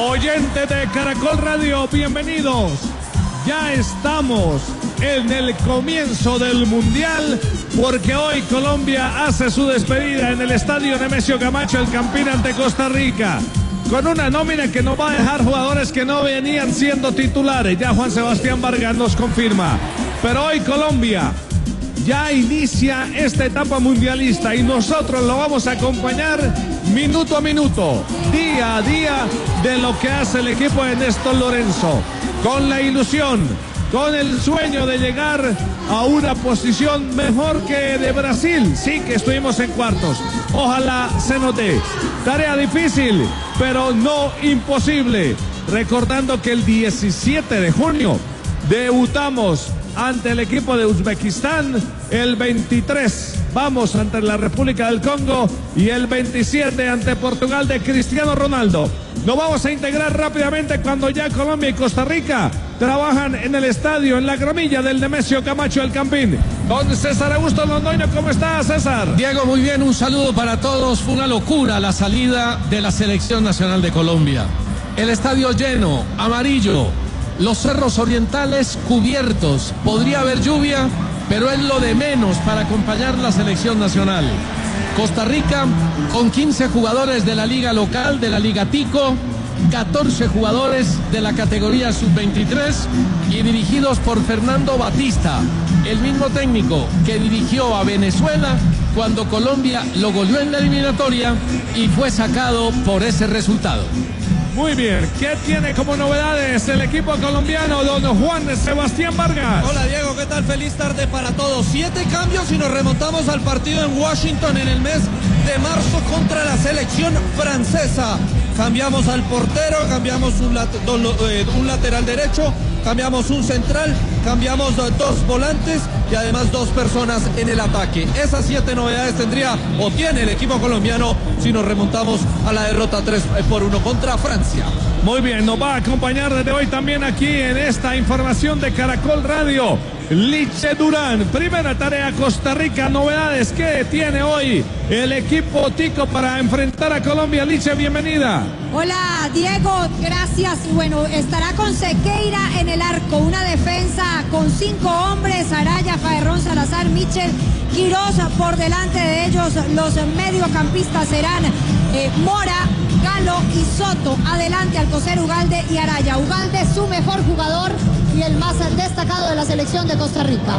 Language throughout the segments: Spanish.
Oyentes de Caracol Radio, bienvenidos. Ya estamos en el comienzo del Mundial, porque hoy Colombia hace su despedida en el estadio Nemesio Camacho El Campín ante Costa Rica, con una nómina que nos va a dejar jugadores que no venían siendo titulares. Ya Juan Sebastián Vargas nos confirma. Pero hoy Colombia ya inicia esta etapa mundialista y nosotros lo vamos a acompañar minuto a minuto, día a día, de lo que hace el equipo de Néstor Lorenzo, con la ilusión, con el sueño de llegar a una posición mejor que de Brasil. Sí, que estuvimos en cuartos, ojalá se note. Tarea difícil, pero no imposible. Recordando que el 17 de junio debutamos ante el equipo de Uzbekistán, el 23 vamos ante la República del Congo y el 27 ante Portugal de Cristiano Ronaldo. Nos vamos a integrar rápidamente cuando ya Colombia y Costa Rica trabajan en el estadio, en la gramilla del Nemesio Camacho El Campín. Don César Augusto Londoño, ¿cómo está, César? Diego, muy bien, un saludo para todos. Fue una locura la salida de la Selección Nacional de Colombia. El estadio lleno, amarillo, los cerros orientales cubiertos. Podría haber lluvia, pero es lo de menos para acompañar la selección nacional. Costa Rica con 15 jugadores de la liga local, de la Liga Tico, 14 jugadores de la categoría sub-23 y dirigidos por Fernando Batista, el mismo técnico que dirigió a Venezuela cuando Colombia lo goleó en la eliminatoria y fue sacado por ese resultado. Muy bien, ¿qué tiene como novedades el equipo colombiano, don Juan Sebastián Vargas? Hola Diego, ¿qué tal? Feliz tarde para todos. 7 cambios y nos remontamos al partido en Washington en el mes de marzo contra la selección francesa. Cambiamos al portero, cambiamos un lateral derecho, cambiamos un central, cambiamos 2 volantes y además 2 personas en el ataque. Esas 7 novedades tendría o tiene el equipo colombiano si nos remontamos a la derrota 3-1 contra Francia. Muy bien, nos va a acompañar desde hoy también aquí en esta información de Caracol Radio, Liche Durán. Primera tarea, Costa Rica, novedades que tiene hoy el equipo tico para enfrentar a Colombia. Liche, bienvenida. Hola Diego, gracias. Y bueno, estará con Sequeira en el arco, una defensa con 5 hombres, Araya, Faerrón, Salazar, Michel, Quiroz. Por delante de ellos los mediocampistas serán Mora, Galo y Soto. Adelante Alcocer, Ugalde y Araya. Ugalde, su mejor jugador y el más destacado de la selección de Costa Rica.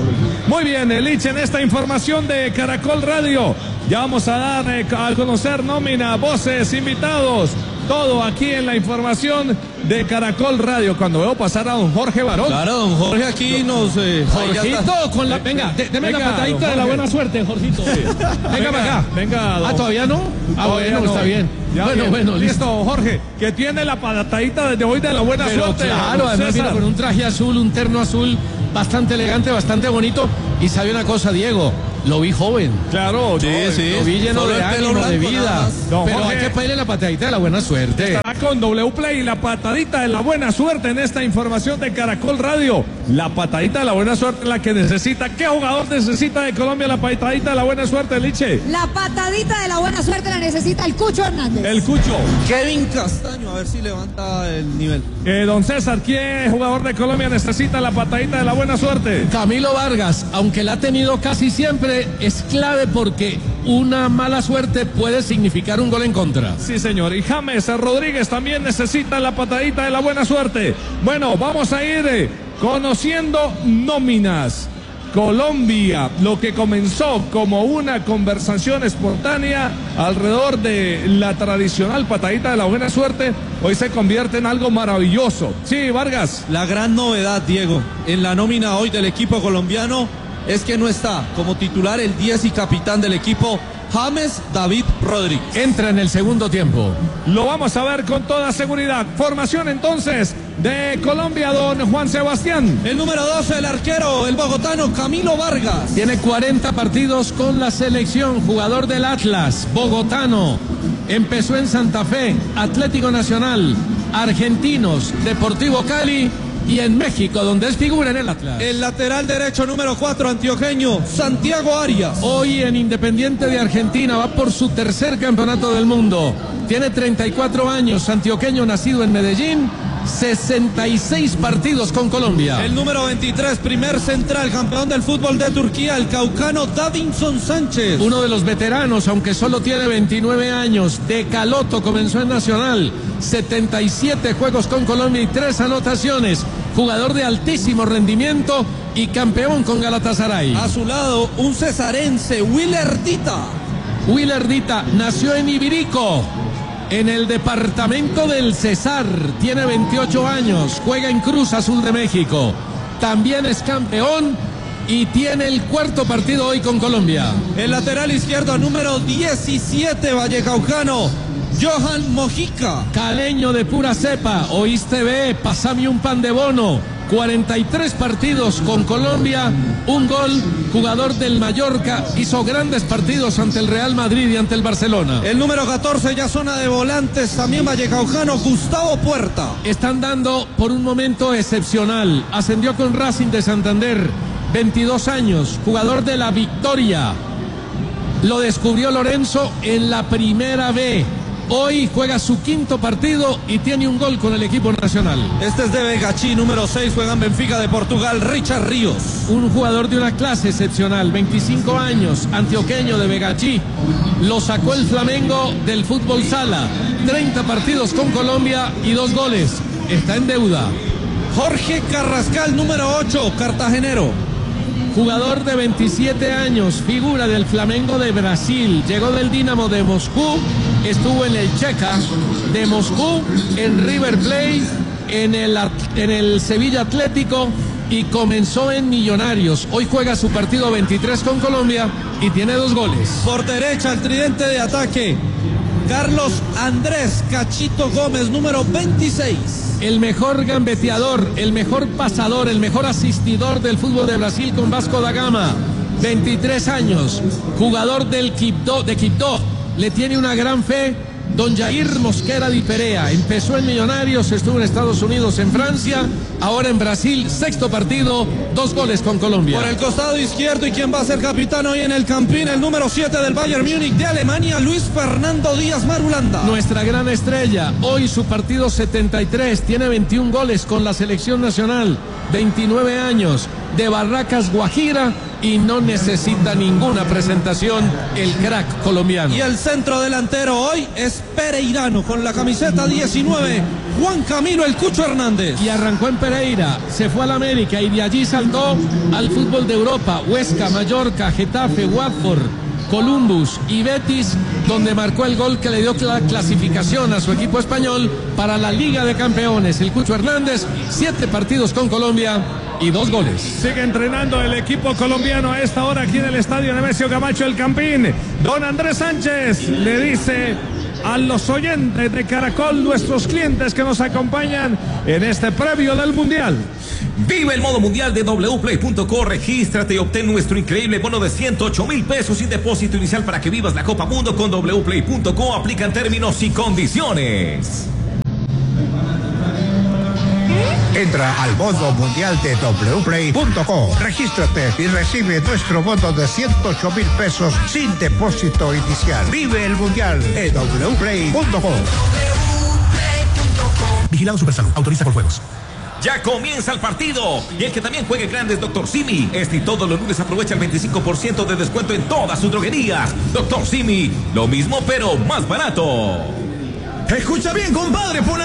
Muy bien, Liche, en esta información de Caracol Radio ya vamos a dar a conocer nómina, voces, invitados, todo aquí en la información de Caracol Radio. Cuando veo pasar a don Jorge Barón. Claro, don Jorge aquí nos... Jorgito, con la... Venga, deme la patadita de la buena suerte, Jorgito. Venga para acá. Venga, don... ¿todavía no? Bueno, no. Está bien. Ya, bueno, listo, Jorge, que tiene la patadita desde hoy de la buena suerte. Claro, además viene con un traje azul, un terno azul, bastante elegante, bastante bonito. Y sabe una cosa, Diego, lo vi joven. Claro, sí. Lo vi lleno de ánimo, de vida. Pero Jorge, hay que pedirle la patadita de la buena suerte. Estará con W Play, la patadita de la buena suerte en esta información de Caracol Radio. La patadita de la buena suerte, la que necesita. ¿Qué jugador necesita de Colombia la patadita de la buena suerte, Liche? La patadita de la buena suerte la necesita el Cucho Hernández. El Cucho. Kevin Castaño, a ver si levanta el nivel. Don César, ¿qué jugador de Colombia necesita la patadita de la buena suerte? Camilo Vargas, aunque la ha tenido casi siempre, es clave porque una mala suerte puede significar un gol en contra. Sí, señor. Y James Rodríguez también necesita la patadita de la buena suerte. Bueno, vamos a ir conociendo nóminas. Colombia, lo que comenzó como una conversación espontánea alrededor de la tradicional patadita de la buena suerte, hoy se convierte en algo maravilloso. Sí, Vargas. La gran novedad, Diego, en la nómina hoy del equipo colombiano es que no está como titular el 10 y capitán del equipo, James David Rodríguez. Entra en el segundo tiempo. Lo vamos a ver con toda seguridad. Formación entonces de Colombia, don Juan Sebastián. El número 12, el arquero, el bogotano Camilo Vargas. Tiene 40 partidos con la selección, jugador del Atlas, bogotano. Empezó en Santa Fe, Atlético Nacional, Argentinos, Deportivo Cali y en México, donde es figura en el Atlas. El lateral derecho número 4, antioqueño, Santiago Arias. Hoy en Independiente de Argentina, va por su tercer campeonato del mundo. Tiene 34 años, antioqueño, nacido en Medellín. 66 partidos con Colombia. El número 23, primer central, campeón del fútbol de Turquía, el caucano Davinson Sánchez. Uno de los veteranos, aunque solo tiene 29 años, de Caloto, comenzó en Nacional. 77 juegos con Colombia y 3 anotaciones. Jugador de altísimo rendimiento y campeón con Galatasaray. A su lado, un cesarense, Willer Dita. Willer Dita nació en Ibirico, en el departamento del Cesar. Tiene 28 años, juega en Cruz Azul de México. También es campeón y tiene el 4º partido hoy con Colombia. El lateral izquierdo, número 17, vallecaucano, Johan Mojica. Caleño de pura cepa, oíste ve, pasame un pan de bono. 43 partidos con Colombia, un gol, jugador del Mallorca, hizo grandes partidos ante el Real Madrid y ante el Barcelona. El número 14, ya zona de volantes, también vallecaujano, Gustavo Puerta. Están dando por un momento excepcional, ascendió con Racing de Santander, 22 años, jugador de la Victoria. Lo descubrió Lorenzo en la Primera B. Hoy juega su 5º partido y tiene un gol con el equipo nacional. Este es de Begachí, número 6, juega en Benfica de Portugal, Richard Ríos. Un jugador de una clase excepcional, 25 años, antioqueño de Begachí. Lo sacó el Flamengo del fútbol sala. 30 partidos con Colombia y 2 goles. Está en deuda. Jorge Carrascal, número 8, cartagenero. Jugador de 27 años, figura del Flamengo de Brasil, llegó del Dinamo de Moscú, estuvo en el Checa de Moscú, en River Plate, en el Sevilla Atlético y comenzó en Millonarios. Hoy juega su partido 23 con Colombia y tiene 2 goles. Por derecha, el tridente de ataque, Carlos Andrés Cachito Gómez, número 26. El mejor gambeteador, el mejor pasador, el mejor asistidor del fútbol de Brasil con Vasco da Gama. 23 años, jugador del Quibdó, le tiene una gran fe don Jair Mosquera Di Perea. Empezó en Millonarios, estuvo en Estados Unidos, en Francia, ahora en Brasil, 6º partido, 2 goles con Colombia. Por el costado izquierdo, y quien va a ser capitán hoy en el Campín, el número 7 del Bayern Múnich de Alemania, Luis Fernando Díaz Marulanda. Nuestra gran estrella, hoy su partido 73, tiene 21 goles con la selección nacional, 29 años, de Barracas, Guajira, y no necesita ninguna presentación el crack colombiano. Y el centro delantero hoy es pereirano con la camiseta 19, Juan Camilo El Cucho Hernández. Y arrancó en Pereira, se fue al América y de allí saltó al fútbol de Europa, Huesca, Mallorca, Getafe, Watford, Columbus y Betis, donde marcó el gol que le dio la clasificación a su equipo español para la Liga de Campeones. El Cucho Hernández, 7 partidos con Colombia y 2 goles. Sigue entrenando el equipo colombiano a esta hora aquí en el estadio Nemesio Camacho El Campín. Don Andrés Sánchez le dice a los oyentes de Caracol, nuestros clientes que nos acompañan en este previo del Mundial: vive el modo mundial de wplay.co, regístrate y obtén nuestro increíble bono de 108,000 pesos sin depósito inicial para que vivas la Copa Mundo con wplay.co, aplican términos y condiciones. Entra al modo mundial de wplay.co, regístrate y recibe nuestro bono de 108,000 pesos sin depósito inicial. Vive el mundial en wplay.co. Vigilado Supersalud, autoriza por juegos. Ya comienza el partido y el que también juegue grande es Dr. Simi. Este y todos los lunes aprovecha el 25% de descuento en todas sus droguerías. Dr. Simi, lo mismo pero más barato. Escucha bien, compadre, pon